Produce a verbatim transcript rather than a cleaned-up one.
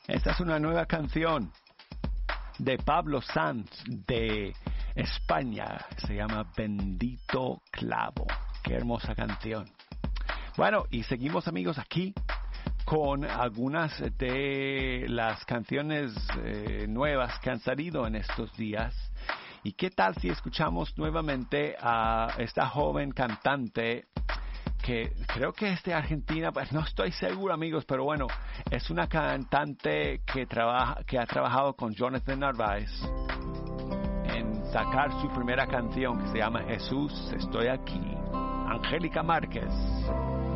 Esta es una nueva canción de Pablo Sanz de España. Se llama Bendito Clavo. Qué hermosa canción. Bueno, y seguimos, amigos, aquí con algunas de las canciones eh, nuevas que han salido en estos días. ¿Y qué tal si escuchamos nuevamente a esta joven cantante que creo que es de Argentina? Pues no estoy seguro, amigos, pero bueno, es una cantante que trabaja, que ha trabajado con Jonathan Narváez en sacar su primera canción que se llama Jesús, estoy aquí. Angélica Márquez.